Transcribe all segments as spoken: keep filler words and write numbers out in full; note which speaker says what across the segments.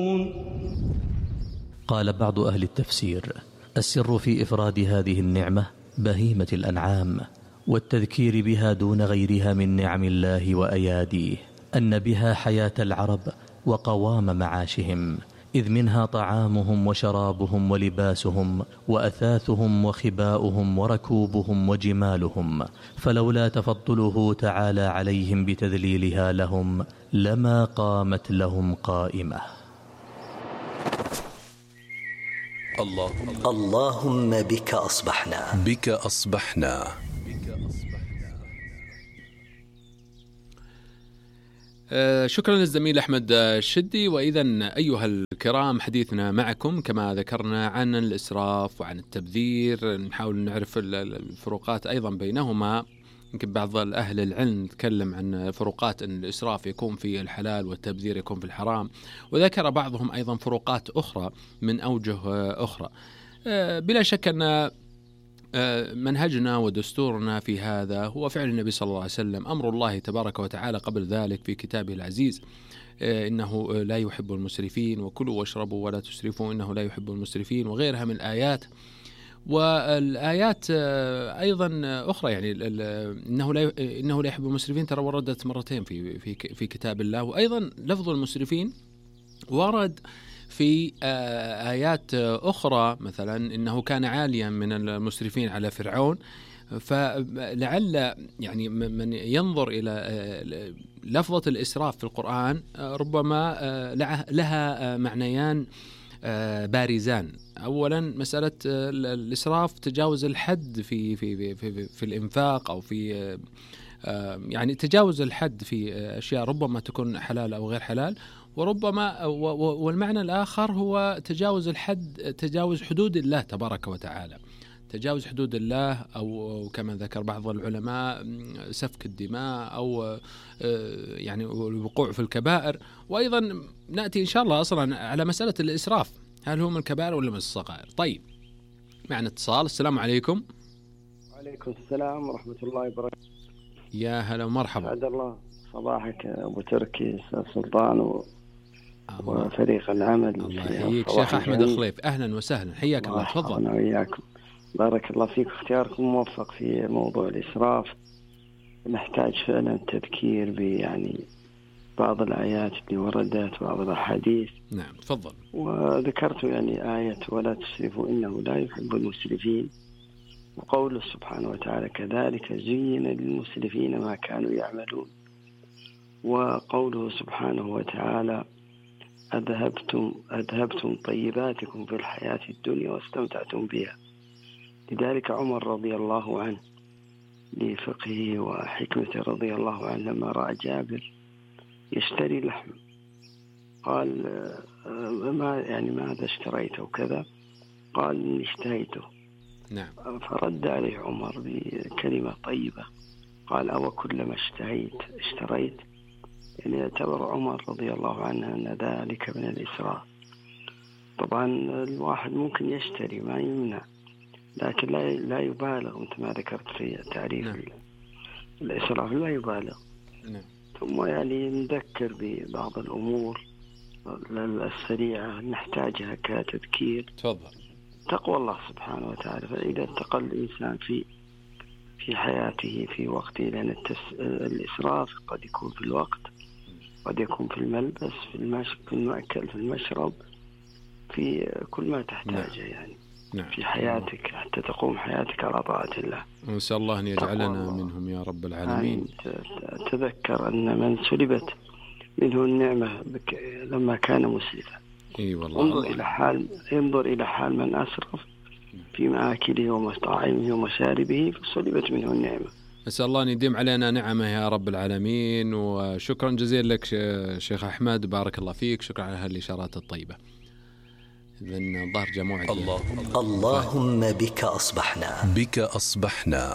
Speaker 1: قال بعض أهل التفسير: السر في إفراد هذه النعمة بهيمة الأنعام والتذكير بها دون غيرها من نعم الله وأياديه، أن بها حياة العرب وقوام معاشهم، إذ منها طعامهم وشرابهم ولباسهم وأثاثهم وخباؤهم وركوبهم وجمالهم، فلولا تفضله تعالى عليهم بتذليلها لهم لما قامت لهم قائمة.
Speaker 2: اللهم, اللهم بك أصبحنا
Speaker 3: بك أصبحنا
Speaker 4: آه شكرا للزميل أحمد الشدي. وإذا أيها الكرام، حديثنا معكم كما ذكرنا عن الإسراف وعن التبذير، نحاول نعرف الفروقات أيضا بينهما. يمكن بعض الأهل العلم تكلم عن فروقات أن الإسراف يكون في الحلال والتبذير يكون في الحرام، وذكر بعضهم أيضا فروقات أخرى من أوجه أخرى. بلا شك أن منهجنا ودستورنا في هذا هو فعل النبي صلى الله عليه وسلم، أمر الله تبارك وتعالى قبل ذلك في كتابه العزيز: إنه لا يحب المسرفين، وكلوا واشربوا ولا تسرفوا إنه لا يحب المسرفين، وغيرها من الآيات. والآيات أيضا أخرى، يعني إنه لا إنه لا يحب المسرفين ترى وردت مرتين في في في كتاب الله، وأيضا لفظ المسرفين ورد في آيات أخرى، مثلا إنه كان عاليا من المسرفين على فرعون. فلعل يعني من ينظر إلى لفظة الإسراف في القرآن ربما لها معنيان بارزان. أولا مسألة الإسراف تجاوز الحد في في في في الإنفاق، أو في يعني تجاوز الحد في أشياء ربما تكون حلال أو غير حلال، وربما والمعنى الآخر هو تجاوز الحد، تجاوز حدود الله تبارك وتعالى، تجاوز حدود الله، أو كما ذكر بعض العلماء سفك الدماء، أو يعني الوقوع في الكبائر. وأيضا نأتي إن شاء الله أصلا على مسألة الإسراف، هل هو من الكبائر ولا من الصغائر؟ طيب، معنا اتصال. السلام عليكم.
Speaker 5: وعليكم السلام ورحمة الله وبركاته.
Speaker 4: يا هلا ومرحبا.
Speaker 5: سعد الله صباحك أبو تركي، أستاذ سلطان و... وفريق العمل.
Speaker 4: الله يحييك شيخ أحمد الخليف، أهلا وسهلا، حياك الله. تفضل.
Speaker 5: أنا وياكم، بارك الله فيك. اختياركم موفق في موضوع الإسراف. نحتاج فعلا تذكير بيعني بعض الآيات اللي وردت، بعض الأحاديث.
Speaker 4: نعم تفضل.
Speaker 5: وذكرت يعني آية ولا تسرفوا إنه لا يحب المسرفين، وقوله سبحانه وتعالى: كذلك زين للمسرفين ما كانوا يعملون. وقوله سبحانه وتعالى: أذهبتم أذهبتم طيباتكم في الحياة الدنيا واستمتعتم بها. لذلك عمر رضي الله عنه لفقهه وحكمته رضي الله عنه لما رأى جابر يشتري لحم قال: ما يعني ماذا اشتريته وكذا؟ قال: إني اشتهيته.
Speaker 4: نعم.
Speaker 5: فرد عليه عمر بكلمة طيبة، قال: أو كلما اشتهيت اشتريت. يعني يعتبر عمر رضي الله عنه أن ذلك من الإسراف. طبعا الواحد ممكن يشتري ما يمنع، لكن لا لا يبالغ. مثل ما ذكرت في تعريف نعم. الإسراف لا يبالغ.
Speaker 4: نعم.
Speaker 5: ثم يعني نذكر ببعض الأمور السريعة نحتاجها كتذكير.
Speaker 4: تفضل.
Speaker 5: تقوى الله سبحانه وتعالى. فإذا اتقى الإنسان في في حياته في وقته، لأن التس... الإسراف قد يكون في الوقت، قد يكون في الملبس، في المش... في المأكل، في المشرب، في كل ما تحتاجه. نعم. يعني
Speaker 4: نعم.
Speaker 5: في حياتك حتى تقوم حياتك على طاعة الله.
Speaker 4: ونسأل الله أن يجعلنا منهم يا رب العالمين.
Speaker 5: تذكر أن من سلبت منه النعمة بك... لما كان مسرفا.
Speaker 4: اي والله.
Speaker 5: انظر الى حال انظر الى حال من اسرف في مآكله ومطاعمه ومشاربه فسلبت منه النعمة.
Speaker 4: نسأل الله أن يديم علينا نعمه يا رب العالمين. وشكرا جزيلا لك شيخ أحمد، بارك الله فيك. شكرا على هالإشارات الطيبة. إذن ظهر جموع
Speaker 2: الله. اللهم بك أصبحنا
Speaker 3: بك أصبحنا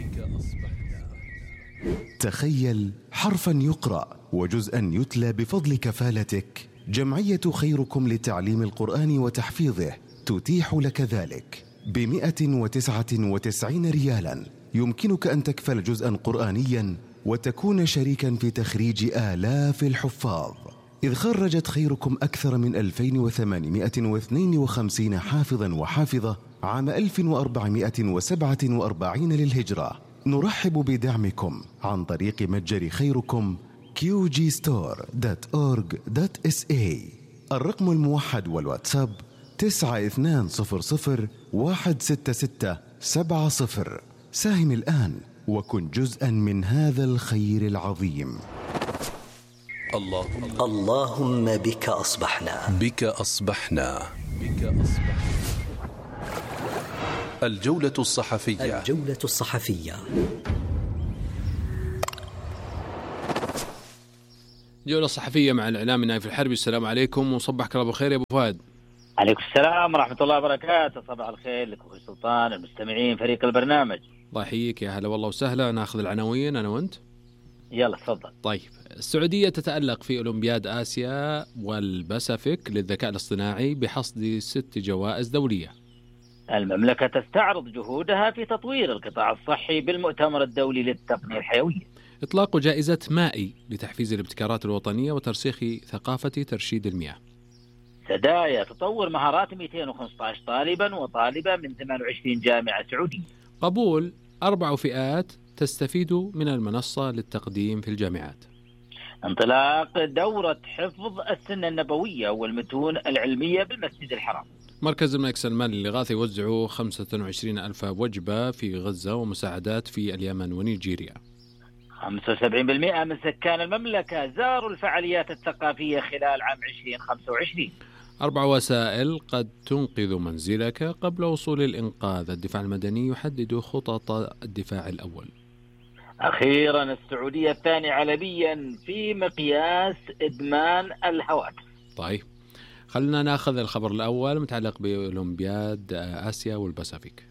Speaker 6: تخيل حرفا يقرأ وجزءا يتلى بفضل كفالتك. جمعية خيركم لتعليم القرآن وتحفيظه تتيح لك ذلك بمئة وتسعة وتسعين ريالا. يمكنك أن تكفل جزءا قرآنيا وتكون شريكا في تخريج آلاف الحفاظ. إذ خرجت خيركم أكثر من ألفين وثمانمائة واثنين وخمسين حافظا وحافظة عام ألف وأربعمائة وسبعة وأربعين للهجرة. نرحب بدعمكم عن طريق متجر خيركم كيو جي ستور دوت أورج دوت إس إيه. الرقم الموحد والواتساب تسعة اثنان صفر صفر واحد ستة ستة سبعة صفر. ساهم الآن وكن جزءا من هذا الخير العظيم.
Speaker 3: اللهم
Speaker 2: اللهم بك أصبحنا
Speaker 3: بك أصبحنا بك أصبحنا. الجولة الصحفية
Speaker 2: الجولة الصحفية.
Speaker 4: جولة صحفية مع الإعلام نايف الحربي. السلام عليكم وصبحك الله بخير يا أبو فهد.
Speaker 7: عليكم السلام ورحمة الله وبركاته. صباح الخير لك أخوي سلطان، المستمعين، فريق البرنامج.
Speaker 4: الله يحييك، يا هلا والله وسهلا. ناخذ العناوين أنا وأنت.
Speaker 7: يلا تفضل.
Speaker 4: طيب، السعودية تتألق في أولمبياد آسيا والباسيفيك للذكاء الاصطناعي بحصد ست جوائز دولية.
Speaker 7: المملكة تستعرض جهودها في تطوير القطاع الصحي بالمؤتمر الدولي للتقنية الحيوية.
Speaker 4: إطلاق جائزة مائي لتحفيز الابتكارات الوطنية وترسيخ ثقافة ترشيد المياه.
Speaker 7: سدايا تطور مهارات مئتين وخمسة عشر طالبا وطالبة من ثمانية وعشرين جامعة سعودية.
Speaker 4: قبول أربع فئات تستفيد من المنصة للتقديم في الجامعات.
Speaker 7: انطلاق دورة حفظ السنة النبوية والمتون العلمية بالمسجد الحرام.
Speaker 4: مركز الملك سلمان للإغاثة يوزع خمسة وعشرين ألف وجبة في غزة ومساعدات في اليمن ونيجيريا.
Speaker 7: خمسة وسبعين بالمئة من سكان المملكة زاروا الفعاليات الثقافية خلال عام ألفين وخمسة وعشرين.
Speaker 4: أربع وسائل قد تنقذ منزلك قبل وصول الإنقاذ. الدفاع المدني يحدد خطط الدفاع الأول.
Speaker 7: أخيرا السعودية الثاني عالميا في مقياس إدمان الهواتف.
Speaker 4: طيب، خلنا ناخذ الخبر الأول متعلق بأولمبياد آسيا والباسيفيك.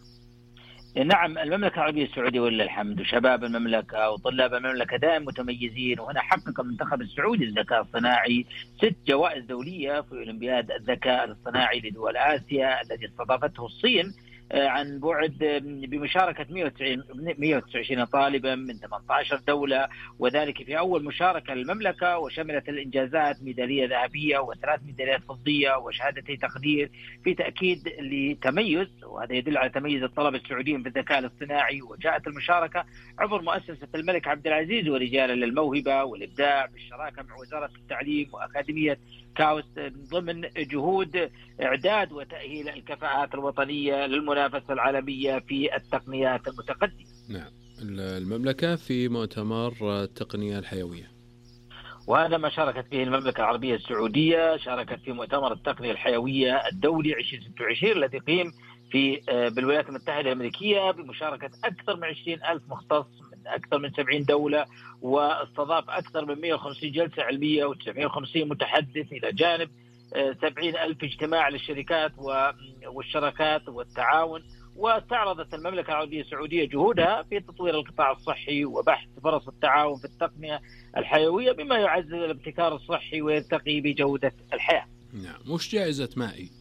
Speaker 7: نعم، المملكة العربية السعودية ولله الحمد، وشباب المملكة وطلاب المملكة دائما متميزين، وهنا حقق المنتخب السعودي للذكاء الصناعي ست جوائز دولية في أولمبياد الذكاء الاصطناعي لدول آسيا الذي استضافته الصين عن بعد بمشاركة مئة وتسعة وعشرين طالبا من ثمانية عشر دولة، وذلك في أول مشاركة للمملكة، وشملت الإنجازات ميدالية ذهبية وثلاث ميداليات فضية وشهادتي تقدير في تأكيد لتميز، وهذا يدل على تميز الطلبة السعوديين في الذكاء الاصطناعي. وجاءت المشاركة عبر مؤسسة الملك عبد العزيز ورجالا للموهبة والإبداع بالشراكة مع وزارة التعليم وأكاديمية كاوس ضمن جهود إعداد وتأهيل الكفاءات الوطنية للمنافسة العالمية في التقنيات المتقدمة.
Speaker 4: نعم، المملكة في مؤتمر التقنية الحيوية،
Speaker 7: وهذا ما شاركت فيه المملكة العربية السعودية. شاركت في مؤتمر التقنية الحيوية الدولي ألفين وستة وعشرين الذي قيم في بالولايات المتحدة الأمريكية بمشاركة أكثر من عشرين ألف مختص من أكثر من سبعين دولة، واستضاف أكثر من مئة وخمسين جلسة علمية وتسعمئة وخمسين متحدث، إلى جانب سبعين ألف اجتماع للشركات والشراكات والتعاون. واستعرضت المملكة العربية السعودية جهودها في تطوير القطاع الصحي وبحث فرص التعاون في التقنية الحيوية بما يعزز الابتكار الصحي ويرتقي بجودة الحياة.
Speaker 4: نعم، وش جائزة مائي؟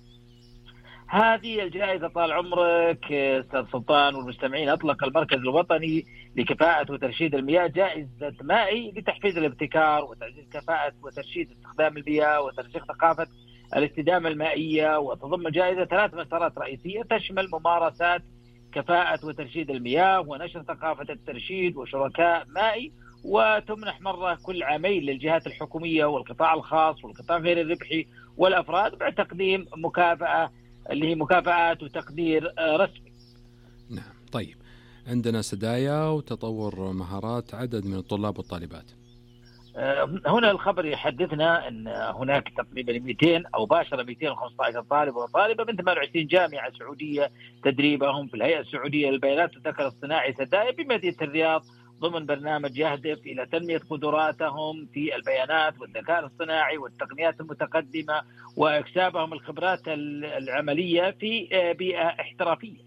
Speaker 7: هذه الجائزة طال عمرك أستاذ سلطان والمستمعين، أطلق المركز الوطني لكفاءة وترشيد المياه جائزة مائي لتحفيز الابتكار وتعزيز كفاءة وترشيد استخدام المياه وترسيخ ثقافة الاستدامة المائية. وتضم الجائزة ثلاث مسارات رئيسية تشمل ممارسات كفاءة وترشيد المياه ونشر ثقافة الترشيد وشركاء مائي، وتمنح مرة كل عامين للجهات الحكومية والقطاع الخاص والقطاع غير الربحي والأفراد بعد تقديم مكافأة اللي هي مكافآت وتقدير رسمي.
Speaker 4: نعم. طيب، عندنا سدايا وتطور مهارات عدد من الطلاب والطالبات.
Speaker 7: هنا الخبر يحدثنا أن هناك تقريبا مئتين أو باشر مئتين وخمسة عشر طالب وطالبة من ثمانية وعشرين جامعة سعودية تدريبهم في الهيئة السعودية للبيانات والذكاء الاصطناعي سدايا بمدينة الرياض ضمن برنامج يهدف إلى تنمية قدراتهم في البيانات والذكاء الاصطناعي والتقنيات المتقدمة وإكسابهم الخبرات العملية في بيئة احترافية.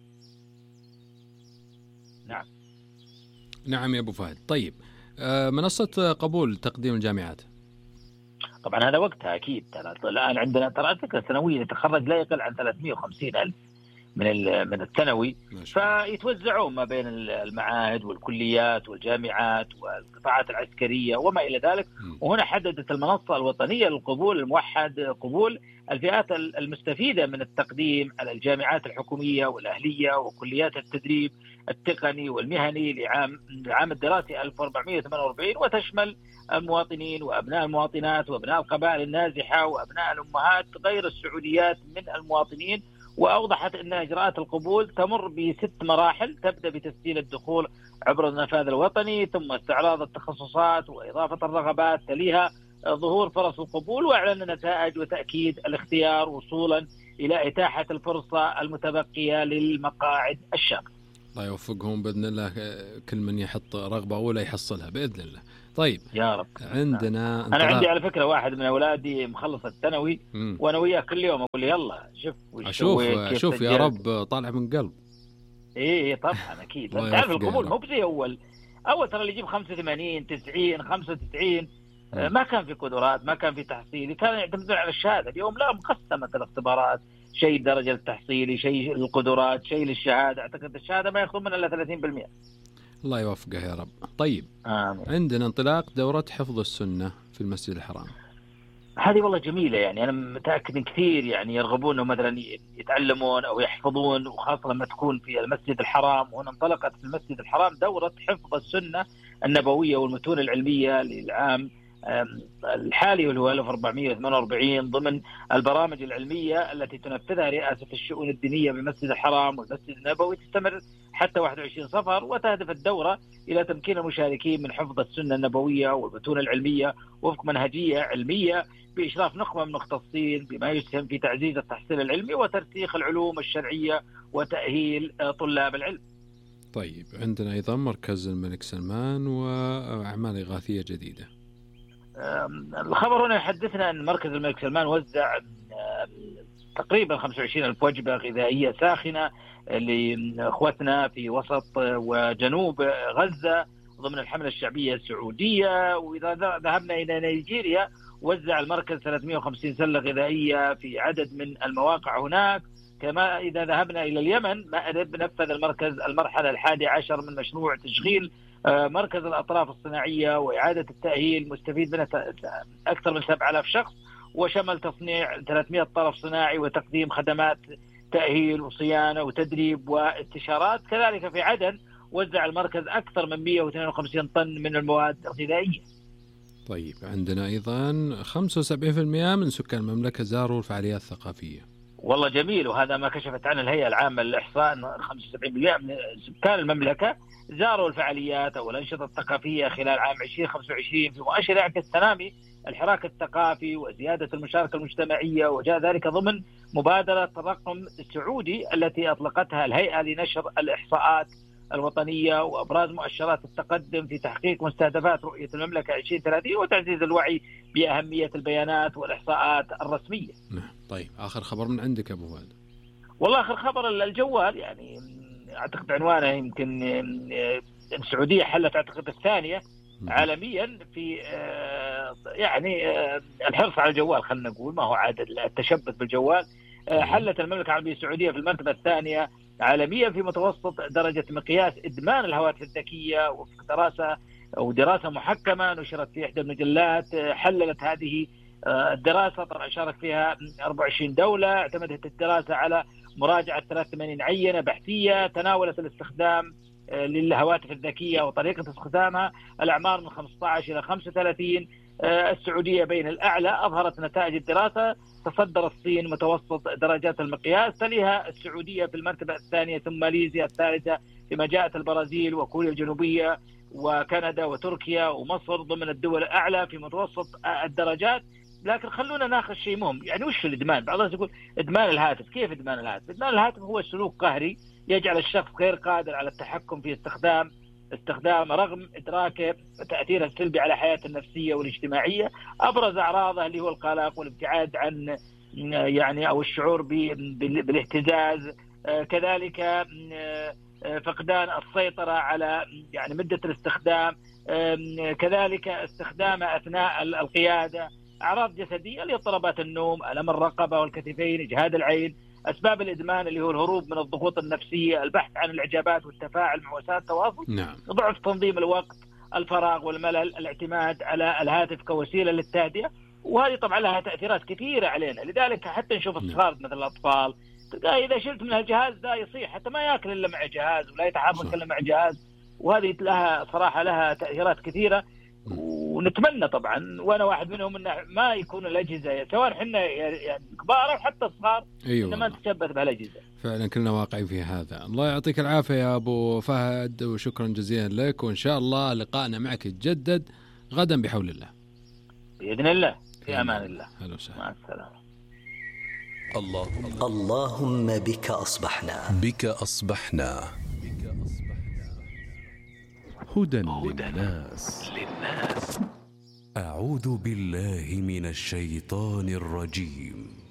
Speaker 7: نعم
Speaker 4: نعم يا أبو فهد. طيب، منصة قبول تقديم الجامعات،
Speaker 7: طبعا هذا وقتها أكيد. الآن عندنا ترى فكرة سنوية يتخرج لا يقل عن ثلاثمئة وخمسين ألف من من الثانوي، فيتوزعون ما بين المعاهد والكليات والجامعات والقطاعات العسكرية وما إلى ذلك. وهنا حددت المنصة الوطنية للقبول الموحد قبول الفئات المستفيدة من التقديم على الجامعات الحكومية والأهلية وكليات التدريب التقني والمهني لعام العام الدراسي ألف وأربعمائة وثمانية وأربعين، وتشمل المواطنين وأبناء المواطنات وأبناء القبائل النازحة وأبناء الأمهات غير السعوديات من المواطنين. وأوضحت أن إجراءات القبول تمر بست مراحل، تبدأ بتسجيل الدخول عبر النفاذ الوطني، ثم استعراض التخصصات وإضافة الرغبات، تليها ظهور فرص القبول وإعلان النتائج وتأكيد الاختيار وصولا إلى إتاحة الفرصة المتبقية للمقاعد الشاملة.
Speaker 4: الله يوفقهم بإذن الله، كل من يحط رغبة أولى يحصلها بإذن الله. طيب
Speaker 7: يا رب.
Speaker 4: عندنا
Speaker 7: أنا عندي على فكرة واحد من أولادي مخلص الثانوي وأنا وياه كل يوم أقول لي يلا شوف
Speaker 4: أشوف شوف يا رب طالع من قلب.
Speaker 7: إيه طبعا أكيد. أنت عارف القبول مو بزي أول أول ترى اللي يجيب خمسة وثمانين تسعين خمسة وتسعين ما كان في قدرات، ما كان في تحصيلي، كان يعتمدون على الشهادة. اليوم لا، مقسمة الاختبارات، شيء الدرجة التحصيلي، شيء القدرات، شيء للشهادة. أعتقد الشهادة ما يأخذون منها إلا ثلاثين بالمئة.
Speaker 4: الله يوفقه يا رب. طيب
Speaker 7: آمين.
Speaker 4: عندنا انطلاق دورة حفظ السنة في المسجد الحرام.
Speaker 7: هذه والله جميلة، يعني أنا متأكد إن كثير يعني يرغبون إنه مثلا يتعلمون أو يحفظون، وخاصة لما تكون في المسجد الحرام. وهنا انطلقت في المسجد الحرام دورة حفظ السنة النبوية والمتون العلمية للعام الحالي واللي هو ألف وأربعمائة وثمانية وأربعين ضمن البرامج العلمية التي تنفذها رئاسة الشؤون الدينية بالمسجد الحرام والمسجد النبوي، تستمر حتى واحد وعشرين صفر. وتهدف الدورة إلى تمكين المشاركين من حفظ السنة النبوية والمتون العلمية وفق منهجية علمية بإشراف نخبة من المختصين بما يسهم في تعزيز التحصيل العلمي وترسيخ العلوم الشرعية وتأهيل طلاب العلم.
Speaker 4: طيب عندنا أيضا مركز الملك سلمان وأعمال إغاثية جديدة.
Speaker 7: الخبر هنا يحدثنا أن مركز الملك سلمان وزع تقريبا خمسة وعشرين ألف وجبة غذائية ساخنة لإخوتنا في وسط وجنوب غزة ضمن الحملة الشعبية السعودية. وإذا ذهبنا إلى نيجيريا وزع المركز ثلاثمائة وخمسين سلة غذائية في عدد من المواقع هناك. كما إذا ذهبنا إلى اليمن نفذ المركز المرحلة الحادية عشر من مشروع تشغيل مركز الأطراف الصناعية وإعادة التأهيل مستفيد منه أكثر من سبعة آلاف شخص، وشمل تصنيع ثلاثمائة طرف صناعي وتقديم خدمات تأهيل وصيانة وتدريب واستشارات. كذلك في عدن وزع المركز أكثر من مائة واثنين وخمسين طن من المواد الغذائية.
Speaker 4: طيب عندنا أيضا خمسة وسبعين بالمئة من سكان المملكة زاروا الفعاليات الثقافية.
Speaker 7: والله جميل، وهذا ما كشفت عنه الهيئة العامة للإحصاء أن خمسة وسبعين بالمئة من سكان المملكة زاروا الفعاليات أو الأنشطة الثقافية خلال عام ألفين وخمسة وعشرين، في مؤشر يعكس تنامي الحراك الثقافي وزيادة المشاركة المجتمعية. وجاء ذلك ضمن مبادرة الرقم السعودي التي أطلقتها الهيئة لنشر الإحصاءات الوطنية وأبراز مؤشرات التقدم في تحقيق مستهدفات رؤية المملكة عشرين ثلاثين وتعزيز الوعي بأهمية البيانات والإحصاءات الرسمية.
Speaker 4: طيب آخر خبر من عندك أبو فهد.
Speaker 7: والله آخر خبر الجوال، يعني أعتقد عنوانه يمكن السعودية حلت أعتقد الثانية عالميا في يعني الحرص على الجوال، خلنا نقول ما هو عاد التشبث بالجوال. حلت المملكة العربية السعودية في المرتبة الثانية عالميا في متوسط درجة مقياس إدمان الهواتف الذكية وفق دراسة أو دراسة محكمة نشرت في إحدى المجلات. حللت هذه الدراسة، طبعا شارك فيها أربعة وعشرين دولة. اعتمدت الدراسة على مراجعة ثلاثة وثمانين عينة بحثية تناولت الاستخدام للهواتف الذكية وطريقة استخدامها، الأعمار من خمسة عشر إلى خمسة وثلاثين. السعودية بين الأعلى. أظهرت نتائج الدراسة تصدر الصين متوسط درجات المقياس، تليها السعودية في المرتبة الثانية، ثم ماليزيا الثالثة، فيما جاءت البرازيل وكوريا الجنوبية وكندا وتركيا ومصر ضمن الدول الأعلى في متوسط الدرجات. لكن خلونا ناخذ شيء مهم، يعني وش الإدمان؟ بعض الناس يقول إدمان الهاتف. كيف إدمان الهاتف؟ إدمان الهاتف هو سلوك قهري يجعل الشخص غير قادر على التحكم في استخدام استخدام رغم إدراكه تأثيره السلبي على حياته النفسية والاجتماعية. أبرز أعراضه اللي هو القلق والابتعاد عن يعني أو الشعور بالاهتزاز، كذلك فقدان السيطرة على يعني مدة الاستخدام، كذلك استخدامه أثناء القيادة. أعراض جسدية: اضطرابات النوم، ألم الرقبة والكتفين، إجهاد العين، أسباب الإدمان اللي هو الهروب من الضغوط النفسية، البحث عن الإعجابات والتفاعل مع وسائل التواصل،
Speaker 4: نعم.
Speaker 7: ضعف تنظيم الوقت، الفراغ والملل، الاعتماد على الهاتف كوسيلة للتهدئة، وهذه طبعا لها تأثيرات كثيرة علينا. لذلك حتى نشوف الصغار مثل الأطفال إذا شلت من الجهاز ذا يصيح حتى ما يأكل إلا مع جهاز ولا يتحرك إلا مع جهاز، وهذه لها صراحة لها تأثيرات كثيرة. ونتمنى طبعا وانا واحد منهم ان ما يكون الاجهزه سواء احنا يعني كبار او حتى صغار
Speaker 4: أيوة
Speaker 7: ما نتشبث بالاجهزه.
Speaker 4: فعلا كلنا واقعين في هذا. الله يعطيك العافيه يا ابو فهد، وشكرا جزيلا لك، وان شاء الله لقائنا معك يتجدد غدا بحول الله
Speaker 7: باذن الله. في امان الله.
Speaker 4: اهلا وسهلا.
Speaker 7: مع السلامه.
Speaker 3: الله
Speaker 2: اللهم بك أصبحنا.
Speaker 3: بك أصبحنا.
Speaker 6: هدى للناس. أعوذ بالله من الشيطان الرجيم.